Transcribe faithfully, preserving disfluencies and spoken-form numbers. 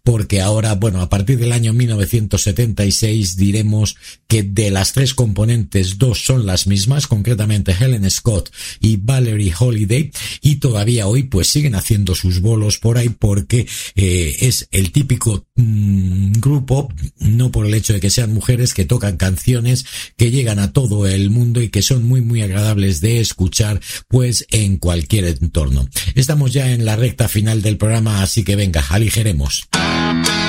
porque ahora, bueno, a partir del año mil novecientos setenta y seis diremos que de las tres componentes, dos son las mismas, concretamente Helen Scott y Valerie Holiday, y todavía hoy pues siguen haciendo sus bolos por ahí porque eh, es el típico mmm, grupo, no por el hecho de que sean mujeres, que tocan canciones que llegan a todo el mundo y que son muy muy agradables de escuchar pues en cualquier entorno. Estamos ya en la recta final del programa, así que venga, aligeremos.